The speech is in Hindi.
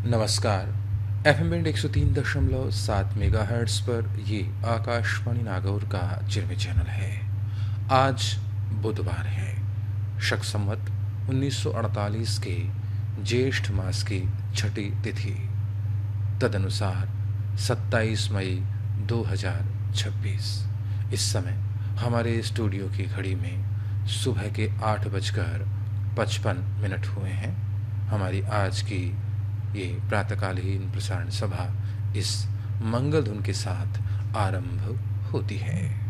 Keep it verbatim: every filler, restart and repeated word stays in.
नमस्कार। एफ एम बैंड एक सौ तीन दशमलव सात मेगा हर्ट्स पर ये आकाशवाणी नागौर का चिरवे चैनल है। आज बुधवार है, शक संवत उन्नीस सौ अड़तालीस के ज्येष्ठ मास की छठी तिथि, तदनुसार सत्ताईस मई दो हज़ार छब्बीस। इस समय हमारे स्टूडियो की घड़ी में सुबह के आठ बजकर पचपन मिनट हुए हैं। हमारी आज की ये प्रातःकालीन प्रसारण सभा इस मंगल धुन के साथ आरंभ होती है।